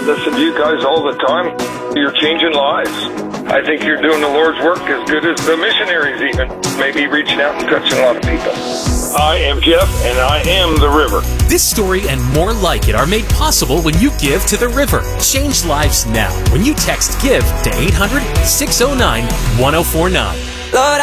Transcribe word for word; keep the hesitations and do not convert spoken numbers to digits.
listen to you guys all the time. You're changing lives. I think you're doing the Lord's work as good as the missionaries even. Maybe reaching out and touching a lot of people. I am Jeff, and I am the river. This story and more like it are made possible when you give to the river. Change lives now when you text GIVE to eight hundred, six oh nine, one oh four nine. Lord,